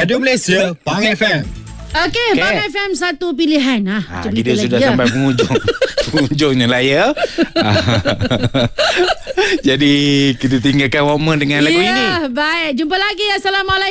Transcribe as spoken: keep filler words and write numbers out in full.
Radio Malaysia, Bang F M. Okey, okay. Bang F M satu pilihan. Ha, ha, kita sudah lagi, sampai ya. penghujung. Penghujungnya lah ya. Jadi kita tinggalkan momen dengan lagu ya, ini. Baik, jumpa lagi. Assalamualaikum.